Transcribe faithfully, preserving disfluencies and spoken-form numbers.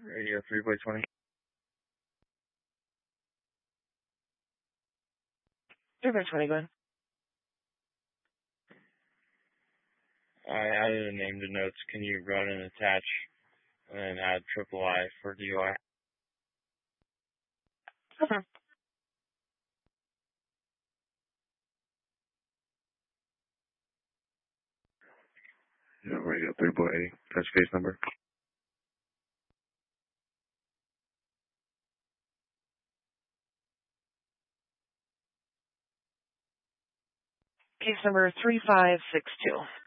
Radio three by twenty. three by twenty, go ahead. I added a name to notes. Can you run and attach and add triple I for D U I? Okay. Yeah, radio three by eighty. Touch case number. Case number three five six two.